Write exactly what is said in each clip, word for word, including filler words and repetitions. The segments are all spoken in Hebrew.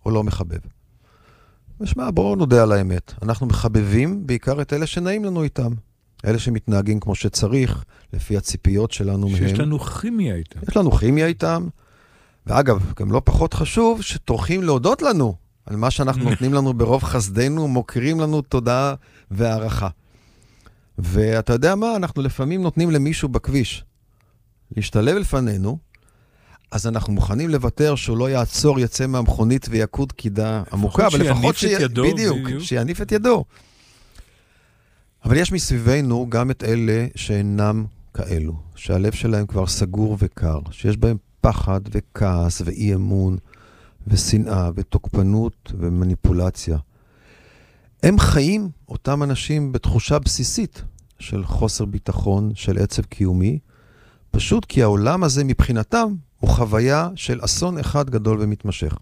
או לא מחבב? ושמע, בואו נודה על האמת. אנחנו מחבבים בעיקר את אלה שנעים לנו איתם. אלה שמתנהגים כמו שצריך, לפי הציפיות שלנו מהם. שיש לנו כימיה איתם. יש לנו כימיה איתם. ואגב, גם לא פחות חשוב, שטורחים להודות לנו על מה שאנחנו נותנים לנו ברוב חסדנו, מוכרים לנו תודעה והערכה. ואתה יודע מה? אנחנו לפעמים נותנים למישהו בכביש להשתלב לפנינו, אז אנחנו מוכנים לוותר שהוא לא יעצור, יצא מהמכונית ויקוד קידה עמוקה, אבל לפחות שיניף את ידו. בדיוק, שיניף את ידו. אבל יש מסביבנו גם את אלה שאינם כאלו, שהלב שלהם כבר סגור וקר, שיש בהם פחד וכעס ואי אמון ושנאה ותוקפנות ומניפולציה. הם חיים, אותם אנשים, בתחושה בסיסית של חוסר ביטחון, של עצב קיומי, פשוט כי העולם הזה מבחינתם הוא חוויה של אסון אחד גדול ומתמשך.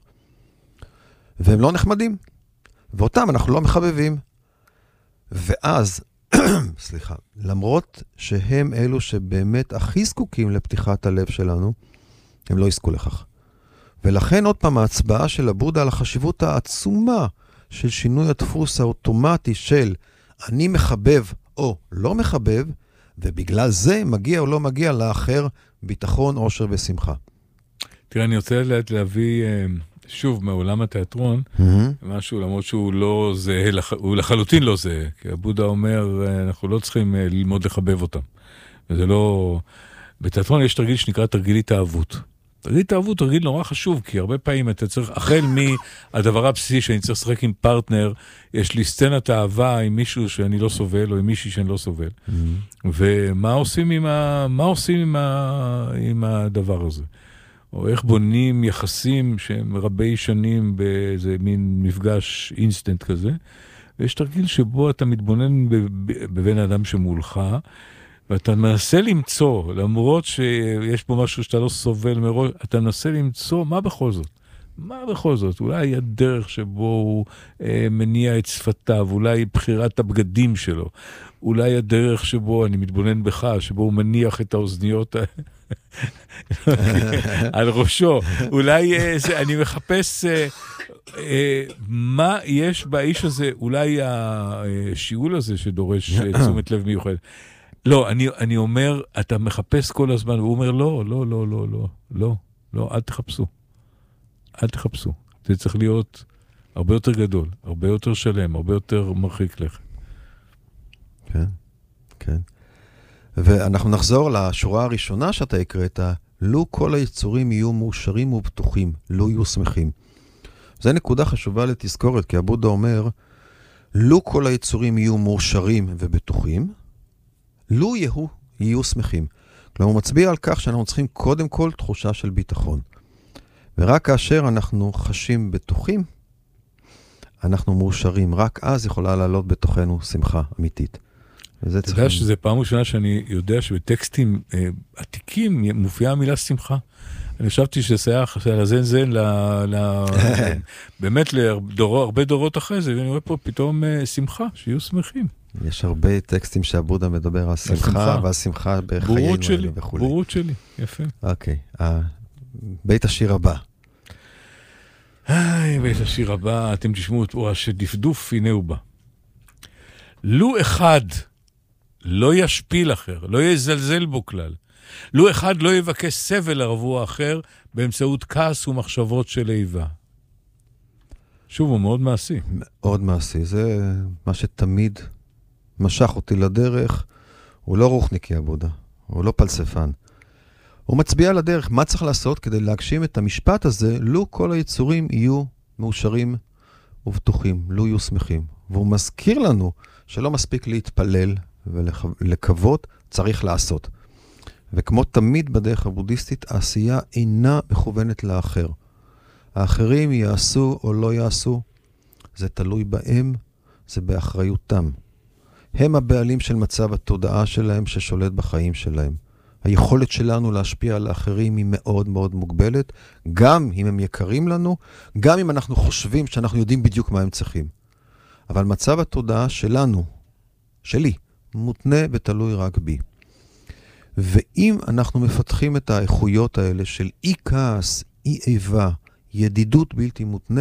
והם לא נחמדים, ואותם אנחנו לא מחבבים. ואז, סליחה, למרות שהם אלו שבאמת הכי זקוקים לפתיחת הלב שלנו, הם לא יזכו לכך. ולכן עוד פעם ההצבעה של הבודה על החשיבות העצומה של שינוי הדפוס האוטומטי של אני מחבב או לא מחבב, ובגלל זה מגיע או לא מגיע לאחר ביטחון, עושר ושמחה. תראה, אני רוצה להביא שוב מעולם התיאטרון, משהו למרות שהוא לא זה, הוא לחלוטין לא זה, כי הבודה אומר, אנחנו לא צריכים ללמוד לחבב אותם. וזה לא... בתיאטרון יש תרגיל שנקרא תרגיל התאהבות. תרגיל התאהבות, תרגיל נורא חשוב, כי הרבה פעמים אתה צריך, החל מהדבר הבסיסי שאני צריך לשחק עם פרטנר, יש לי סצנת אהבה עם מישהו שאני לא סובל, או עם מישהי שאני לא סובל. ומה עושים עם ה... מה עושים עם ה... עם הדבר הזה? או איך בונים יחסים שהם רבי שנים באיזה מין מפגש אינסטנט כזה, ויש תרגיל שבו אתה מתבונן בבין האדם שמולך, ואתה מנסה למצוא, למרות שיש פה משהו שאתה לא סובל מראש, אתה מנסה למצוא מה בכל זאת. מה בכל זאת? אולי הדרך שבו הוא אה, מניע את שפתיו, אולי בחירת הבגדים שלו, אולי הדרך שבו, אני מתבונן בך, שבו הוא מניח את האוזניות על ראשו. אולי אה, זה, אני מחפש אה, אה, מה יש באיש הזה, אולי השיעול הזה שדורש תשומת לב מיוחד. לא, אני, אני אומר, אתה מחפש כל הזמן, והוא אומר, לא, לא, לא, לא, לא, לא, לא, אל תחפשו. אל תחפשו. זה צריך להיות הרבה יותר גדול, הרבה יותר שלם, הרבה יותר מרחיק לכת. כן, כן. ואנחנו נחזור לשורה הראשונה שאתה הקראת, לו כל היצורים יהיו מאושרים ובטוחים, לו יהיו שמחים. זו נקודה חשובה לתזכורת, כי הבודה אומר, לו כל היצורים יהיו מאושרים ובטוחים, לו יהיו, יהיו שמחים. כלומר, הוא מצביע על כך שאנחנו צריכים קודם כל תחושה של ביטחון. ורק כאשר אנחנו חשים בטוחים, אנחנו מאושרים. רק אז יכולה לעלות בתוכנו שמחה אמיתית. אתה יודע שזה פעם ראשונה שאני יודע שבטקסטים אה, עתיקים מופיעה המילה שמחה. אני חשבתי שסייח, לזן זן, ל, ל, באמת להרבה דורות אחרי זה, ואני רואה פה פתאום אה, שמחה, שיהיו שמחים. יש הרבה טקסטים שהבודה מדבר על שמחה, והשמחה בחיינו וכו'. בורות שלי, יפה. אוקיי, בית השיר הבא. היי, בית השיר הבא, אתם תשמעו אותו, שדפדוף, הנה הוא בא. לו אחד לא ישפיל אחר, לא יזלזל בו כלל. לו אחד לא יבקש סבל לרבוע אחר, באמצעות כעס ומחשבות של איבה. שוב, הוא מאוד מעשי. מאוד מעשי, זה מה שתמיד משך אותי לדרך. הוא לא רוחניקי הבודה, הוא לא פלספן. הוא מצביע על הדרך, מה צריך לעשות כדי להגשים את המשפט הזה, לו כל היצורים יהיו מאושרים ובטוחים, לו יהיו שמחים. והוא מזכיר לנו שלא מספיק להתפלל ולקוות, צריך לעשות. וכמו תמיד בדרך הבודהיסטית, העשייה אינה מכוונת לאחר. האחרים יעשו או לא יעשו, זה תלוי בהם, זה באחריותם. הם הבעלים של מצב התודעה שלהם ששולט בחיים שלהם. היכולת שלנו להשפיע על האחרים היא מאוד מאוד מוגבלת, גם אם הם יקרים לנו, גם אם אנחנו חושבים שאנחנו יודעים בדיוק מה הם צריכים. אבל מצב התודעה שלנו, שלי, מותנה ותלוי רק בי. ואם אנחנו מפתחים את האיכויות האלה של אי כעס, אי איבה, ידידות בלתי מותנה,